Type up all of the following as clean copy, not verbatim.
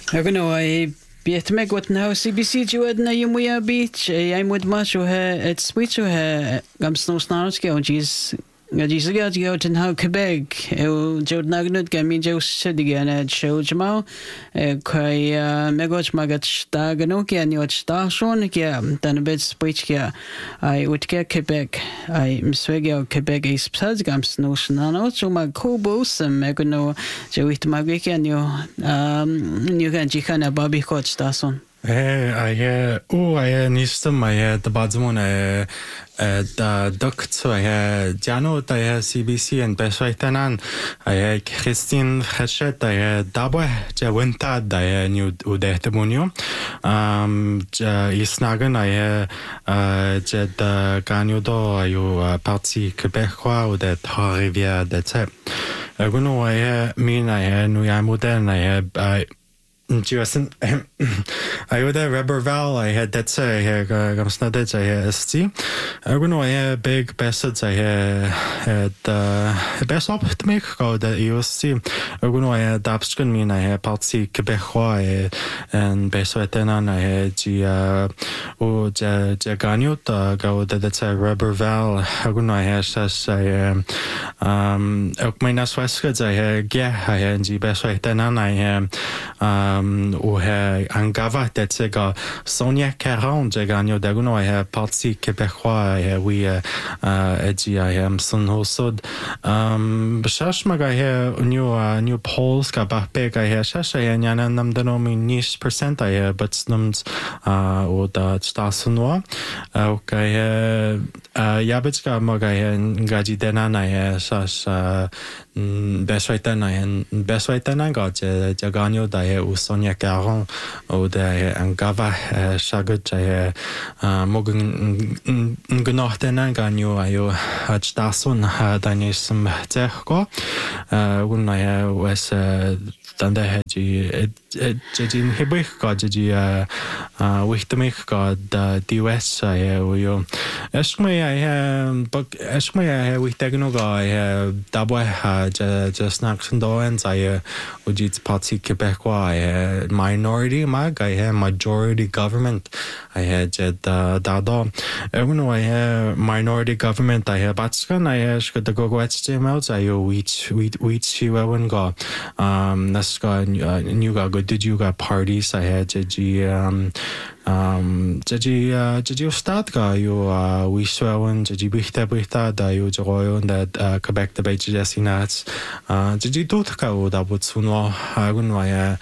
Agano ai Biet meg wat nou CBC juad na yumuya beach ai mud macho ha at sweet ha gam snow snaros ke on jis Gajis go to how Quebec, Jod Nagnud, Gami Joe Sidigan at Show Jamal, Kai Megoch Magat Staganoki and Yot Starshon, then a bit speech. I would get Quebec, I Mswego Quebec is Psazgams no Shanano, so my Cobos and Megono, Joit Magiki and you can Jikana Bobby Coach Starson. I nistum the Badsmon the duct Jano CBC and Beswaitanan I Christine Hachet I Dabwe Jawinta New Udehtamunio Isnagan I Jed Ganudo you Parti Quebecois ou de Rivière de Tep. Guno I mean I Nuyamuden I Juasin, I would have Rebberval. I had that say, I had Gamsnadets, I had ST. I had big besteds, I had best up to make go that USC. I had Dabskin mean, I had Parti Quebecois and Beswetenan, I had Jaganiot, go that say Rebberval. I had Sass, I Okminas Westgoods, I had Geh, I had G Beswetenan, I had Angava Tetega Sonia Caron Jaganio Daguno I have Parti Quebecois we Edgy I am Sun Hosod Bashashmag I have new polls Kabapeg I have Shasha Yana Namdanomi niche percent I have but snums or the Stasunwa okay Yabitska Maga and Gaji Denan I have Shash Beswaitana got Jaganio Dae Sonia Caron ou de Angava Shagut Mogun Gnochtena Ganyo Ayo Hachdasun Danism Zerko when I was Tanda Hedgy Jajin Hebik got Jaji Wichtamik got the West I will Eshme I have but Eshme I have with Tegnoga I have Dabwe just snacks and doans I would its Parti Quebecois minority mag I have majority government I had Dado even though I have minority government I have Batskan I have got the go HTML I which you won't go Naska new got did you got parties I had Jaji start ga you we swewen Jaji Bihta da you joyon that Quebec the Beach Jasinats Jaji Dotka da Butsuno Hagunwaya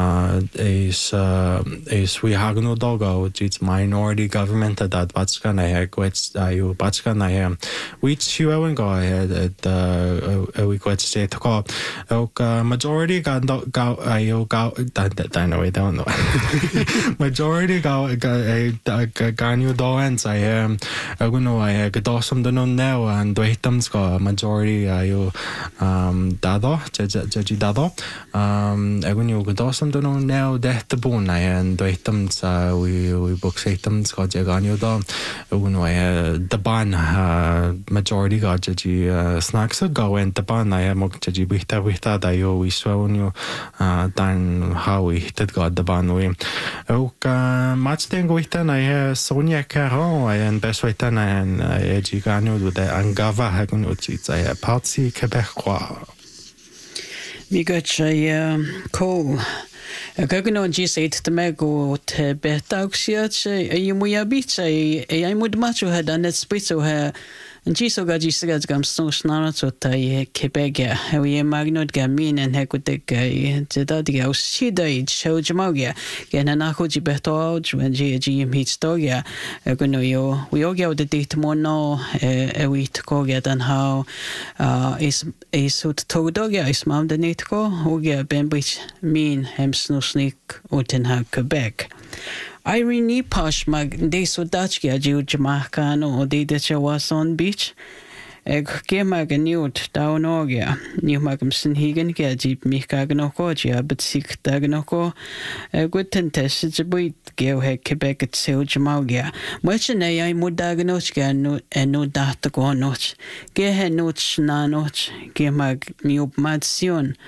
is we Hagno Dogo which is minority government that Batskan I had quits you Batskan I am which you haven't go ahead at we quit state call majority got I don't know majority Ganyo doans I am I Gadosum the non now and Dwaytums got majority you Dado Jaji Dado Agunyo Gadosum the non now death the bone I and Dwaytums we book Satums got Jaganyo do Agunway the ban majority got Jaji snacks go and the ban I am Jaji Bihta with that I always swear you dan how we hit got the ban we much thing with I have Sonia Caron and Beswetan and Edgigano with the Angava Hagun Uchits I have Parti Quebecois. We got a call. Gagano G8 to Mego to Betauxia, a Yumuya beach, a would much who had done it spitzo her. And Jiso Gaji Sigaz Gam Snow Snarats with a Quebecia, we a magnot gamin and Hecotic Zedadia, Shida, Show Jamogia, Gananahoji Betoj, when GM hits Dogia, Agunoyo, we all get the date more no, a week to go get and how is a suit Todogia is mom the Nitco, Ogia Bembridge mean hem snow sneak Utenha Quebec. Irene Posh mag de so Dutchia Jew Jamaican de was on beach. Gemag a newt down Ogia, New Magumson Higan Gajip Mikaganokogia, but sick Daganoko, a good tentest a buit gave her Quebec at Seu Jamaugia. Much an I would Daganochga and no data go notch. Ge her noch na notch, Gemag new mad sion.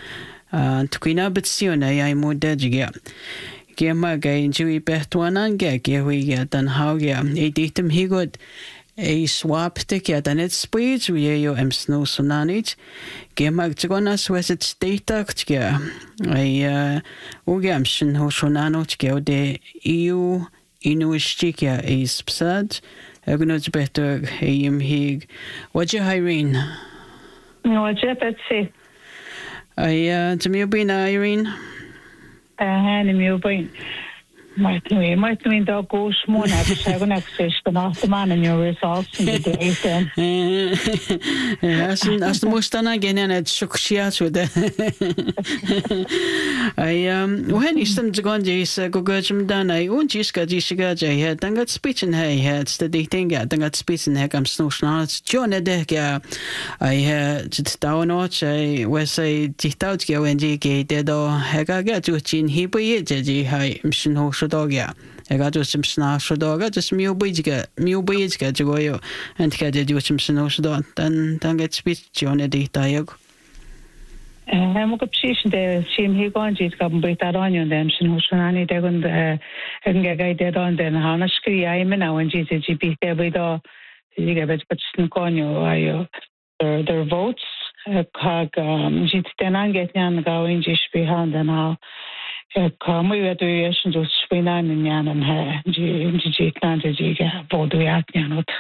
Tukina betsiona ya modedge. Gemma gain Jui Bertuanan Gehui dan Haugia, a datum he got a swap ticket and it's speeds we yo snow sonanit. Gemma Jagonas was its data tga. I Ugamshin Hosonano tgeo de EU Inuishtikia is psad. Egnot better a hig. What you Irene? No, Betsy. To me, be Irene. Hen mi bwyn. Mae'n dwi'n dod gwrs mwyn ac ysgrifennu yn exist yn off the man in your results yn gyda'n. As the most genian at Shukshiat with it. When you stand to go on this, go go to Dana, I won't just get this guy head, and got speech in hay heads the dating at, and got speech in heck, I'm snowshown. John a deck, I had down watch, I was a dictout go and jiggy dead or heck, I got to chin he be it, high, I'm dog ya. I got to some snash dog, I just mew beach get to go you and get it with some snow dog, then get speech John a diag. I'm a position there, seem he gone, he's got bit that on you, then, Shanani, they're going to get a dead on, then, how much I'm now, and Jesus, GP, every door, you get it, but Snukonio, their votes, Jit Tenan get yan going, Jish behind and how. Come we do yes and just spin on and yan and her Jitland Boduat yanot.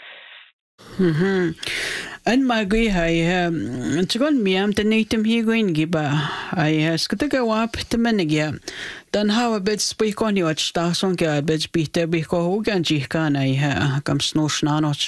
And my gay to go me am the native he going giba. I has got to go up to Menigia. Then how a bit speak on you at Starsonka, a bit beat there because Hogan Jikan I come snow snanoch.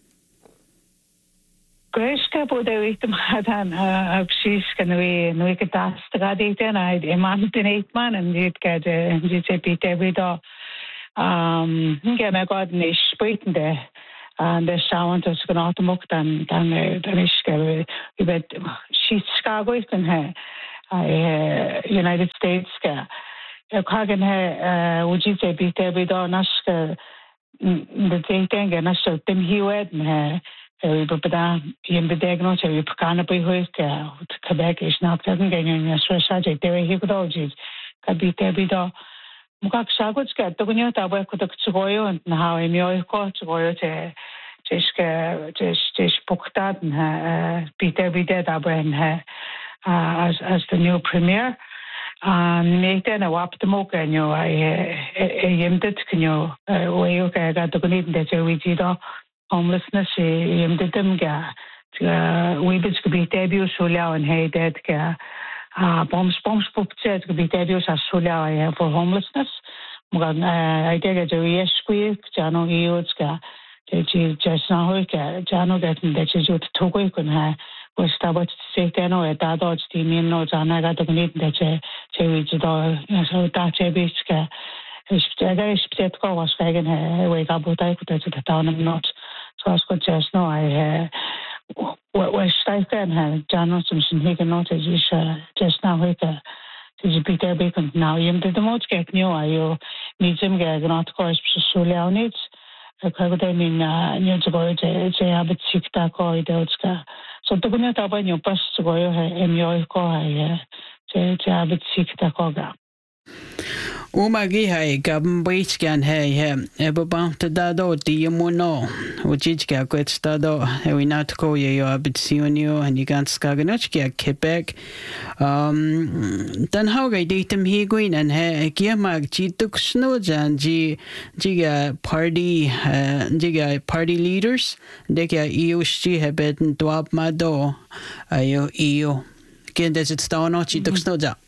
Greiska bod e wyth ymhadan a bsys gan nhw i gydastad eithaf yna man dyn eithman yn dyd gad yn dyd e byd efyd o gen me god yn eisbwyt yn de and the sound is going to mock dan isga I bet sheet Chicago in her United States ga kagen he would you say bit every do naska the thing and naska tim hiwed he but in the diagnosis we can be hoik Quebec is not getting in Australia they he could all just could be every do mukak shagots ga to gunyo ta ba kudak tsugoyo and how emyo ko tsugoyo te just booked Peter Vida Dabren as the new premier. Make then a wap the moke and you yimded can you way okay got the need that we did homelessness yimded them ga we bits could be debut sulia and hey dead ga bombs pupset could be debuts as sulia for homelessness. I take a yes squeak jano iotska just now jano that you took on was about to say no at that odds the mean notes and I got the need that we did all so that's a bit is split was wagon wake up what I could to the town of notes so I was good just no I was I can jano some he can notice is just now did you beat their bacon now you did the most get new I need them get not course so needs I mean, new to go to have it sick taco, idotska. So the good about your bus to go in your car, to have it sick tacoga. Umagi hai gabn bait gan hey ebo bant dado di mono ujijga kwet stado we not ko yo abitsionio and you gan skaganochki Quebec dan how ga datem he going and he giamag ji tuk sno jan ji party leaders de ga EUC hebben dwab mado ayo EU gen des it sta no ji tuk sno ja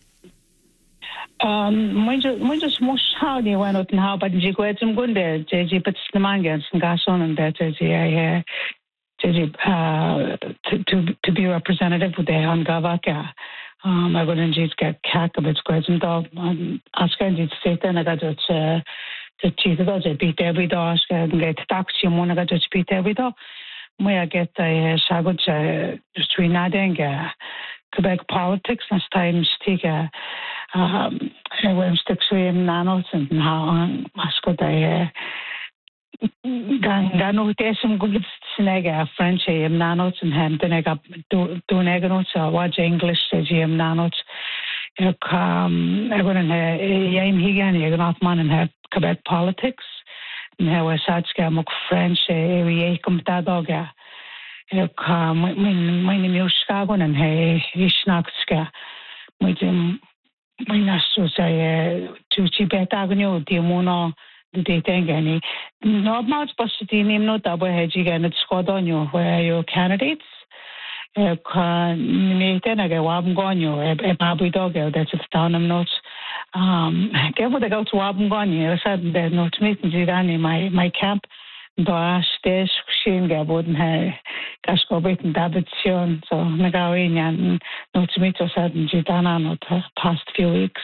just most how they went out and how, but you go at some good there, JG, but the mangas and gas on and that, JG, to be representative with the Hangavaka. I wouldn't just get cack of its question dog. Asking you to say then I got to cheat it, I beat every dog, and get taxi, and I got to beat every dog. May I get a sagot between Nadanga. Quebec politics and times take when sticks with nanos and how mascot Gan desem good snega French nanots and hem denega do neganots watch English gm nanots everyone yaim higan yagnatman and have Quebec politics and how Satska mok French come dadoga my Chicago and hey ishnakska my nasu say to Tibet Avenue Dimono the data not much possibility no double hedging and it's squadron where your candidates can then I go Wabgonyo a baby dog that's a town of notes get what I go to Wabgonyo said there's no meeting Zidani my camp Dash Dash Shin Gabot and hey Casco bit and Davidson so Nagawin and no to meet us at Zidana not past few weeks.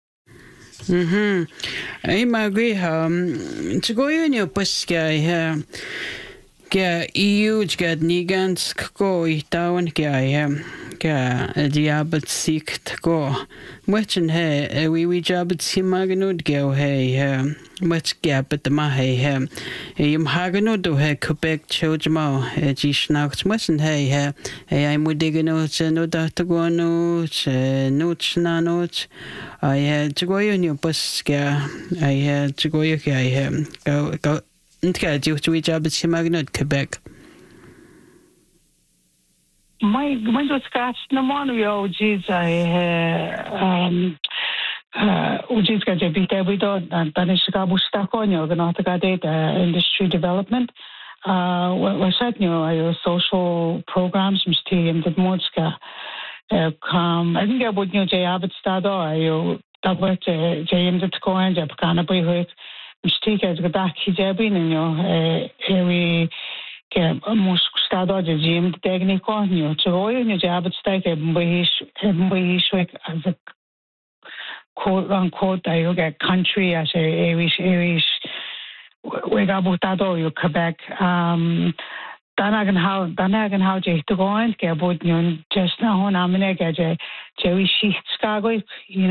Ai magri to go in your busky here. Get EU get Nigans go down guy get a diabet seek to go. Much in here we jabbat see maganud go hey much gap at the mahe him. Yim haganud do he Quebec chojmo g schnaucht much in hey I'm with digging notes no that to go notes notes nanots. I had to go in your bus I had to go you go Ntka due to each other Magnud Quebec. My window scratch no one yo geez Uji's got a bit every dot and Tanishika Bustakonyo, the Nautica data industry development. We're set new social programs, Mysterium the Modska. I think I would know Jay Abbott Stado, you double James at Cohen, Japanabi with Mistake as the back hijabin and we get most Stado, Jim Technico, you to go in your Abbott State, and as a quote unquote, I get country as a Irish, we got Butado, you Quebec. Danagan how Jay to go and get about you just now on Aminega, Jerry Chicago,